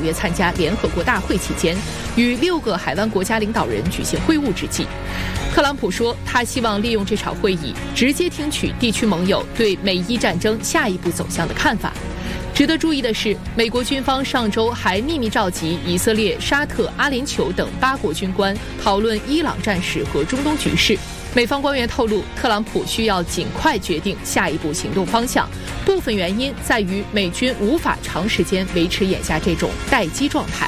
5月参加联合国大会期间，与6个海湾国家领导人举行会晤之际，特朗普说，他希望利用这场会议直接听取地区盟友对美伊战争下一步走向的看法。值得注意的是，美国军方上周还秘密召集以色列、沙特、阿联酋等8国军官讨论伊朗战事和中东局势。美方官员透露，特朗普需要尽快决定下一步行动方向，部分原因在于美军无法长时间维持眼下这种待机状态。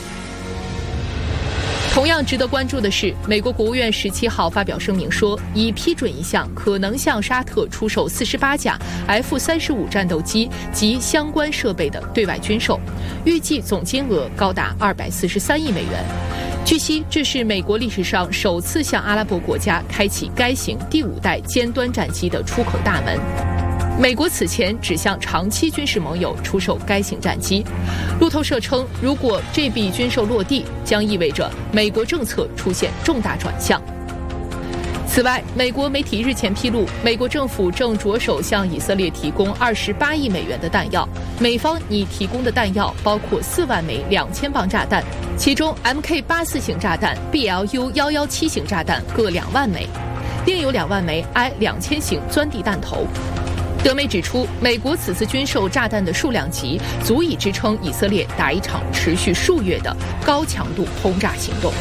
同样值得关注的是，美国国务院17号发表声明说，已批准一项可能向沙特出售48架 F-35战斗机及相关设备的对外军售，预计总金额高达243亿美元。据悉，这是美国历史上首次向阿拉伯国家开启该型第5代尖端战机的出口大门。美国此前只向长期军事盟友出售该型战机。路透社称，如果这笔军售落地，将意味着美国政策出现重大转向。此外，美国媒体日前披露，美国政府正着手向以色列提供28亿美元的弹药，美方拟提供的弹药包括4万枚2000磅炸弹，其中 MK84 型炸弹、BLU117型炸弹各2万枚，另有2万枚 I-2000型钻地弹头。德媒指出，美国此次军售炸弹的数量级足以支撑以色列打一场持续数月的高强度轰炸行动。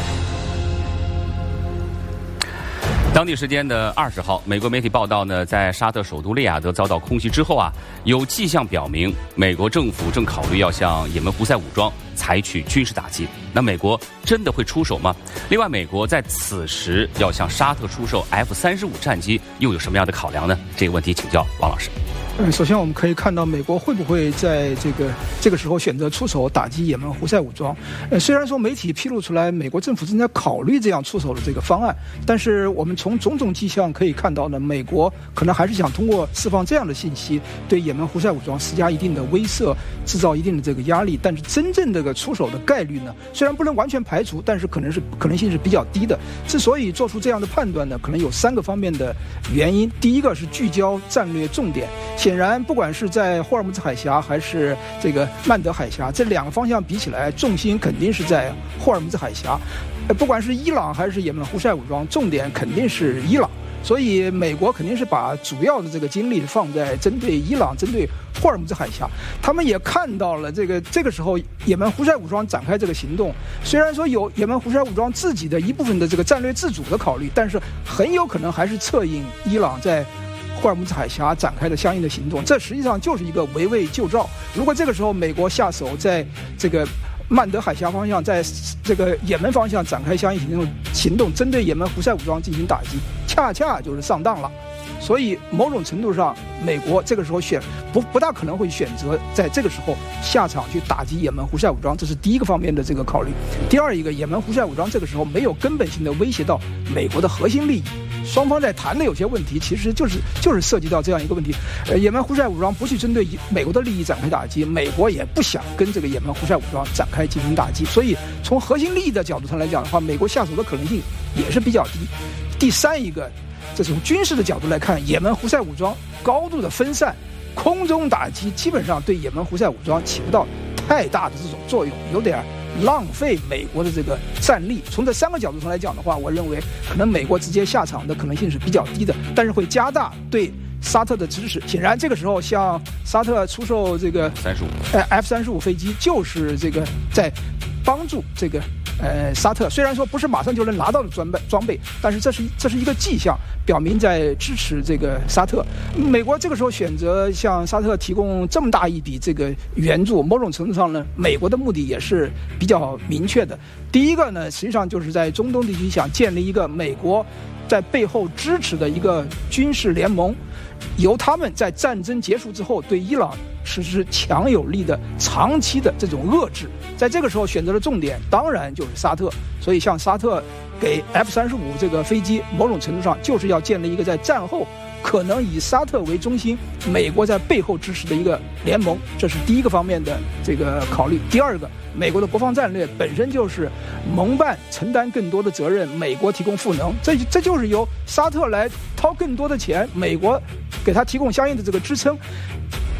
当地时间的20号，美国媒体报道呢，在沙特首都利雅得遭到空袭之后有迹象表明，美国政府正考虑要向也门胡塞武装采取军事打击。那美国真的会出手吗？另外，美国在此时要向沙特出售 F-35战机，又有什么样的考量呢？这个问题请教王老师。 首先我们可以看到，美国会不会在这个时候选择出手打击也门胡塞武装？虽然说媒体披露出来，美国政府正在考虑这样出手的这个方案，但是我们从种种迹象可以看到呢，美国可能还是想通过释放这样的信息，对也门胡塞武装施加一定的威慑，制造一定的这个压力。但是真正这个出手的概率呢，虽然不能完全排除，但是可能性是比较低的。之所以做出这样的判断呢，可能有3个方面的原因。第一个是聚焦战略重点。显然，不管是在霍尔木兹海峡还是这个曼德海峡，这2个方向比起来，重心肯定是在霍尔木兹海峡。不管是伊朗还是也门胡塞武装，重点肯定是伊朗。所以，美国肯定是把主要的这个精力放在针对伊朗、针对霍尔木兹海峡。他们也看到了这个时候也门胡塞武装展开这个行动，虽然说有也门胡塞武装自己的一部分的这个战略自主的考虑，但是很有可能还是策应伊朗在霍尔木兹海峡展开的相应的行动，这实际上就是一个围魏救赵。如果这个时候美国下手在这个曼德海峡方向，在这个也门方向展开相应行动，针对也门胡塞武装进行打击，恰恰就是上当了。所以某种程度上，美国这个时候不大可能会选择在这个时候下场去打击也门胡塞武装，这是第一个方面的这个考虑。第二一个，也门胡塞武装这个时候没有根本性的威胁到美国的核心利益。双方在谈的有些问题，其实就是涉及到这样一个问题。也门胡塞武装不去针对美国的利益展开打击，美国也不想跟这个也门胡塞武装展开进行打击。所以从核心利益的角度上来讲的话，美国下手的可能性也是比较低。第三一个，这从军事的角度来看，也门胡塞武装高度的分散，空中打击基本上对也门胡塞武装起不到太大的这种作用，有点浪费美国的这个战力。从这3个角度上来讲的话，我认为可能美国直接下场的可能性是比较低的，但是会加大对沙特的支持。显然这个时候向沙特出售这个F-35飞机，就是这个在帮助这个沙特，虽然说不是马上就能拿到的装备，但是这是一个迹象，表明在支持这个沙特。美国这个时候选择向沙特提供这么大一笔这个援助，某种程度上呢，美国的目的也是比较明确的。第一个呢，实际上就是在中东地区想建立一个美国在背后支持的一个军事联盟，由他们在战争结束之后对伊朗实施强有力的长期的这种遏制。在这个时候选择的重点当然就是沙特，所以向沙特给 F-35这个飞机，某种程度上就是要建立一个在战后可能以沙特为中心，美国在背后支持的一个联盟，这是第一个方面的这个考虑。第二个，美国的国防战略本身就是盟办承担更多的责任，美国提供赋能，这就是由沙特来掏更多的钱，美国给他提供相应的这个支撑。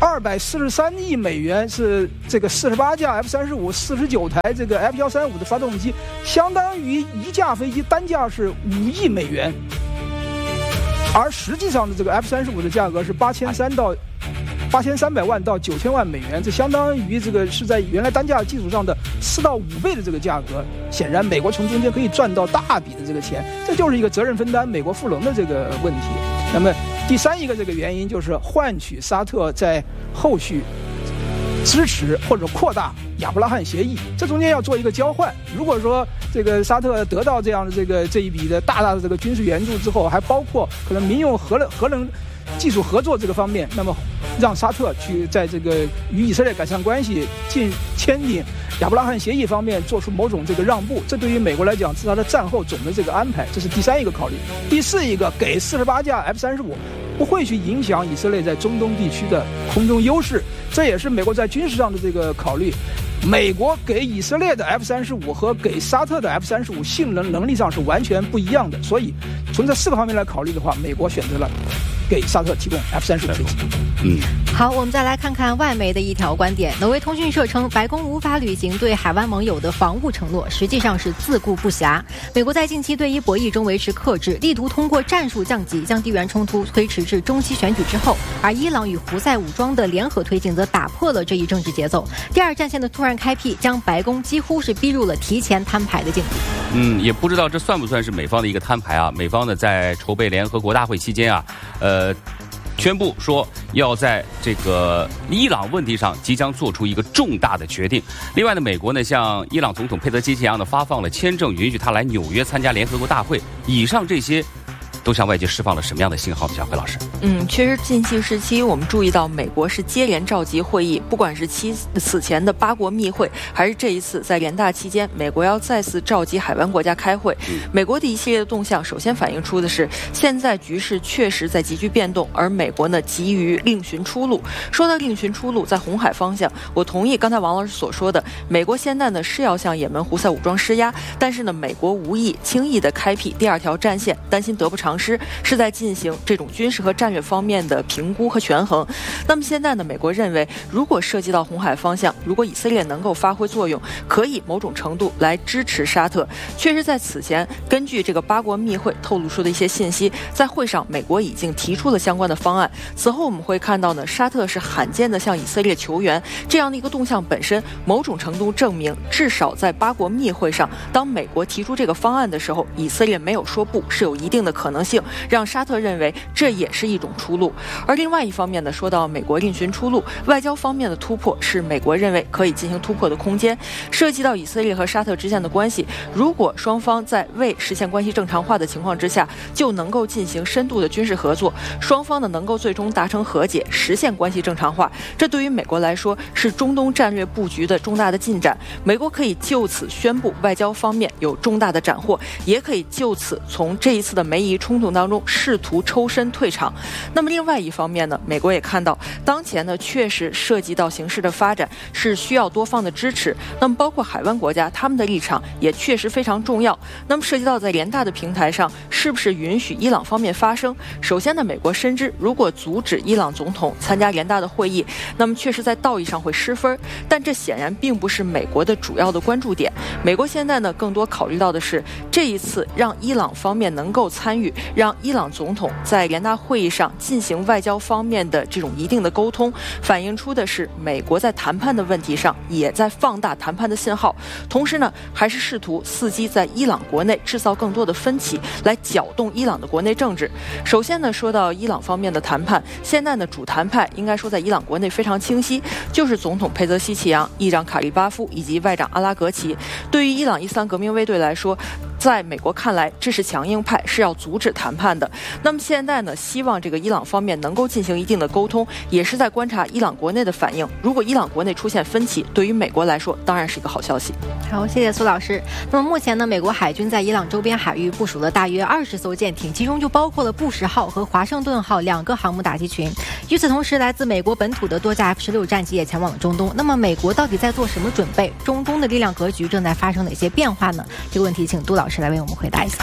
243亿美元是这个48架 F-35、49台这个 F-135的发动机，相当于一架飞机单价是5亿美元，而实际上的这个 F-35的价格是8300万到9000万美元，这相当于这个是在原来单价基础上的4到5倍的这个价格。显然，美国从中间可以赚到大笔的这个钱，这就是一个责任分担、美国富能的这个问题。那么第三一个这个原因就是换取沙特在后续支持或者扩大亚伯拉罕协议，这中间要做一个交换。如果说这个沙特得到这样的这一笔的大的这个军事援助之后，还包括可能民用核能技术合作这个方面，那么让沙特去在这个与以色列改善关系、签订亚伯拉罕协议方面做出某种这个让步，这对于美国来讲是它的战后总的这个安排，这是第三一个考虑。第四一个，给48架 F-35不会去影响以色列在中东地区的空中优势，这也是美国在军事上的这个考虑。美国给以色列的 F-35和给沙特的 F-35性能力上是完全不一样的，所以从这4个方面来考虑的话，美国选择了给沙特提供 F-35飞机。 好，我们再来看看外媒的一条观点。挪威通讯社称，白宫无法履行对海湾盟友的防务承诺，实际上是自顾不暇。美国在近期对伊博弈中维持克制，力图通过战术降级将地缘冲突推迟至中期选举之后，而伊朗与胡塞武装的联合推进则打破了这一政治节奏。第二战线的突然开辟，将白宫几乎是逼入了提前摊牌的境地。 也不知道这算不算是美方的一个摊牌啊？美方呢在筹备联合国大会期间啊，宣布说要在这个伊朗问题上即将做出一个重大的决定。另外呢，美国呢向伊朗总统佩泽基奇扬呢发放了签证，允许他来纽约参加联合国大会。以上这些都向外界释放了什么样的信号呢？小辉老师。 确实近期时期我们注意到美国是接连召集会议，不管是此前的8国密会，还是这一次在联大期间美国要再次召集海湾国家开会。美国的一系列的动向首先反映出的是现在局势确实在急剧变动，而美国呢急于另寻出路。说到另寻出路，在红海方向，我同意刚才王老师所说的，美国现在呢是要向也门胡塞武装施压，但是呢美国无意轻易的开辟第2条战线，担心得不偿失，是在进行这种军事和战略方面的评估和权衡。那么现在呢，美国认为如果涉及到红海方向，如果以色列能够发挥作用，可以某种程度来支持沙特。确实在此前根据这个8国密会透露出的一些信息，在会上美国已经提出了相关的方案。此后我们会看到呢，沙特是罕见的向以色列求援，这样的一个动向本身某种程度证明，至少在8国密会上，当美国提出这个方案的时候，以色列没有说不，是有一定的可能性，让沙特认为这也是一种出路。而另外一方面呢，说到美国另寻出路，外交方面的突破是美国认为可以进行突破的空间。涉及到以色列和沙特之间的关系，如果双方在未实现关系正常化的情况之下，就能够进行深度的军事合作，双方呢能够最终达成和解，实现关系正常化，这对于美国来说是中东战略布局的重大的进展。美国可以就此宣布外交方面有重大的斩获，也可以就此从这一次的梅夷冲突当中试图抽身退场。那么另外一方面呢，美国也看到当前呢确实涉及到形势的发展是需要多方的支持，那么包括海湾国家他们的立场也确实非常重要。那么涉及到在联大的平台上是不是允许伊朗方面发声，首先呢美国深知如果阻止伊朗总统参加联大的会议，那么确实在道义上会失分，但这显然并不是美国的主要的关注点。美国现在呢更多考虑到的是这一次让伊朗方面能够参与，让伊朗总统在联大会议上进行外交方面的这种一定的沟通，反映出的是美国在谈判的问题上也在放大谈判的信号，同时呢还是试图伺机在伊朗国内制造更多的分歧，来搅动伊朗的国内政治。首先呢说到伊朗方面的谈判，现在呢主谈派应该说在伊朗国内非常清晰，就是总统佩泽希奇扬、议长卡利巴夫以及外长阿拉格齐。对于伊朗伊斯兰革命卫队来说，在美国看来这是强硬派，是要阻止谈判的。那么现在呢希望这个伊朗方面能够进行一定的沟通，也是在观察伊朗国内的反应。如果伊朗国内出现分歧，对于美国来说当然是一个好消息。 好，谢谢苏老师。那么目前呢，美国海军在伊朗周边海域部署了大约20艘舰艇，其中就包括了布什号和华盛顿号2个航母打击群。与此同时，来自美国本土的多架 F-16战机也前往了中东。那么美国到底在做什么准备？中东的力量格局正在发生哪些变化呢？这个问题请杜老师来为我们回答一下。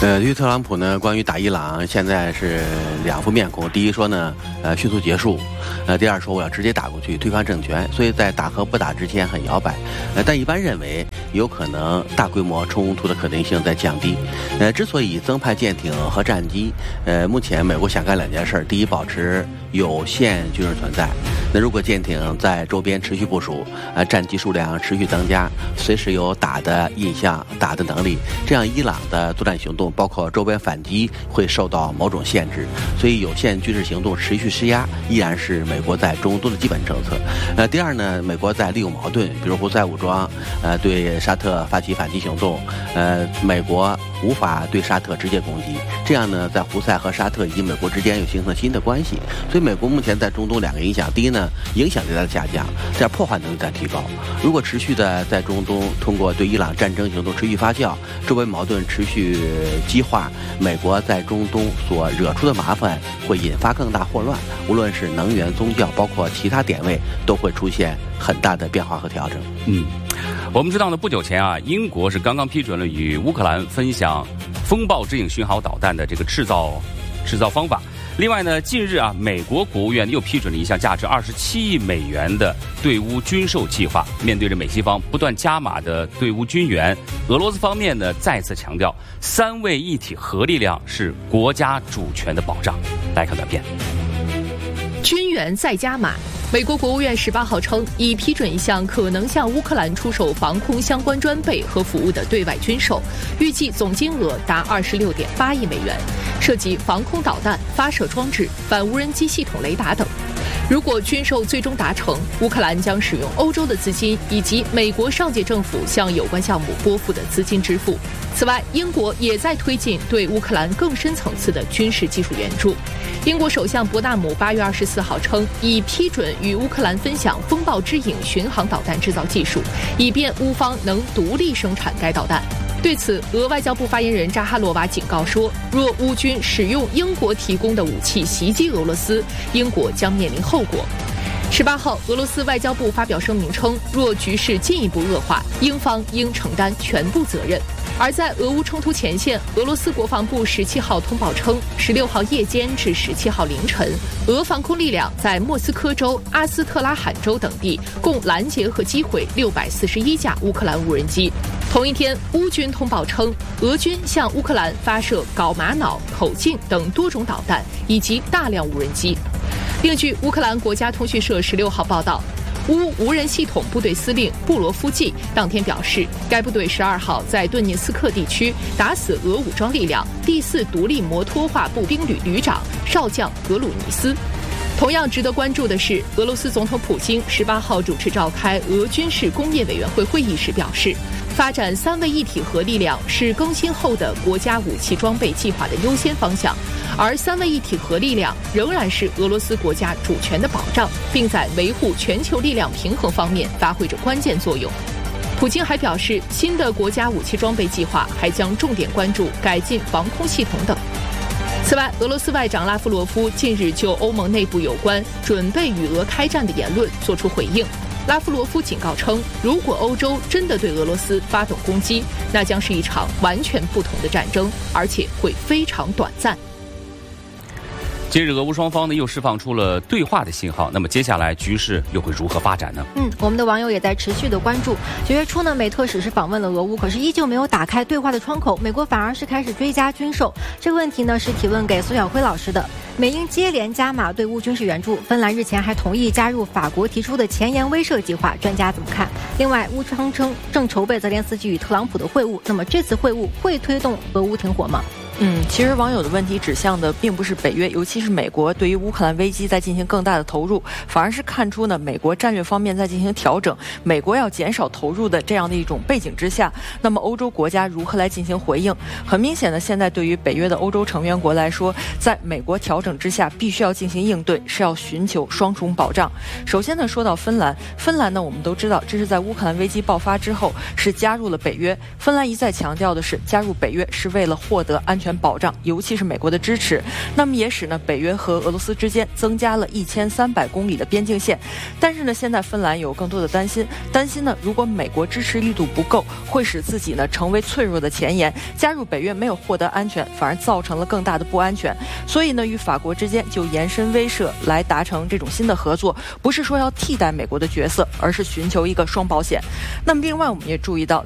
对于特朗普呢，关于打伊朗，现在是两副面孔。第一说呢，迅速结束；第二说我要直接打过去，推翻政权。所以在打和不打之间很摇摆。但一般认为，有可能大规模冲突的可能性在降低。之所以增派舰艇和战机，目前美国想干两件事：第一，保持有限军事存在。那如果舰艇在周边持续部署，战机数量持续增加，随时有打的印象、打的能力，这样伊朗的作战行动，包括周边反击，会受到某种限制。所以有限军事行动持续施压，依然是美国在中东的基本政策。第二呢，美国在利用矛盾，比如胡塞武装，对沙特发起反击行动，美国无法对沙特直接攻击，这样呢，在胡塞和沙特以及美国之间又形成新的关系。所以美国目前在中东两个影响，第一呢，影响力在下降，第二破坏能力在提高。如果持续的在中东通过对伊朗战争行动持续发酵，周围矛盾持续激化，美国在中东所惹出的麻烦会引发更大混乱，无论是能源、宗教，包括其他点位，都会出现很大的变化和调整。 我们知道呢，不久前啊，英国是刚刚批准了与乌克兰分享风暴之影巡航导弹的这个制造方法。另外呢，近日啊，美国国务院又批准了一项价值27亿美元的对乌军售计划。面对着美西方不断加码的对乌军援，俄罗斯方面呢再次强调三位一体核力量是国家主权的保障。来看短片。 军援再加码。美国国务院18号称，已批准一项可能向乌克兰出售防空相关装备和服务的对外军售，预计总金额达26.8亿美元，涉及防空导弹、发射装置、反无人机系统雷达等。如果军售最终达成，乌克兰将使用欧洲的资金以及美国上届政府向有关项目拨付的资金支付。此外，英国也在推进对乌克兰更深层次的军事技术援助。英国首相伯纳姆8月24号称，已批准与乌克兰分享风暴之影巡航导弹制造技术，以便乌方能独立生产该导弹。对此，俄外交部发言人扎哈罗娃警告说，若乌军使用英国提供的武器袭击俄罗斯，英国将面临后果。18号，俄罗斯外交部发表声明称，若局势进一步恶化，英方应承担全部责任。而在俄乌冲突前线，俄罗斯国防部17号通报称，16号夜间至17号凌晨，俄防空力量在莫斯科州、阿斯特拉罕州等地共拦截和击毁641架乌克兰无人机。同一天，乌军通报称，俄军向乌克兰发射镐玛瑙、口径等多种导弹以及大量无人机。另据乌克兰国家通讯社16号报道，乌无人系统部队司令布罗夫季当天表示，该部队12号在顿涅斯克地区打死俄武装力量第4独立摩托化步兵旅旅长少将格鲁尼斯。同样值得关注的是，俄罗斯总统普京18号主持召开俄军事工业委员会会议时表示，发展三位一体核力量是更新后的国家武器装备计划的优先方向，而三位一体核力量仍然是俄罗斯国家主权的保障，并在维护全球力量平衡方面发挥着关键作用。普京还表示，新的国家武器装备计划还将重点关注改进防空系统等。此外，俄罗斯外长拉夫罗夫近日就欧盟内部有关准备与俄开战的言论作出回应。拉夫罗夫警告称，如果欧洲真的对俄罗斯发动攻击，那将是一场完全不同的战争，而且会非常短暂。 近日，俄乌双方呢又释放出了对话的信号，那么接下来局势又会如何发展呢？ 我们的网友也在持续的关注。9月初呢，美特使是访问了俄乌，可是依旧没有打开对话的窗口，美国反而是开始追加军售。这个问题呢是提问给苏晓辉老师的。美英接连加码对乌军事援助，芬兰日前还同意加入法国提出的前沿威慑计划，专家怎么看？另外，乌方称正筹备泽连斯基与特朗普的会晤，那么这次会晤会推动俄乌停火吗？ 其实网友的问题指向的并不是北约，尤其是美国对于乌克兰危机在进行更大的投入，反而是看出呢美国战略方面在进行调整，美国要减少投入的这样的一种背景之下，那么欧洲国家如何来进行回应？很明显的，现在对于北约的欧洲成员国来说，在美国调整之下，必须要进行应对，是要寻求双重保障。首先呢，说到芬兰呢，我们都知道，这是在乌克兰危机爆发之后是加入了北约。芬兰一再强调的是，加入北约是为了获得安全全保障，尤其是美国的支持。那么也使呢北约和俄罗斯之间增加了1300公里的边境线。但是呢，现在芬兰有更多的担心呢，如果美国支持力度不够，会使自己呢成为脆弱的前沿，加入北约没有获得安全，反而造成了更大的不安全。所以呢，与法国之间就延伸威慑来达成这种新的合作，不是说要替代美国的角色，而是寻求一个双保险。那么另外我们也注意到，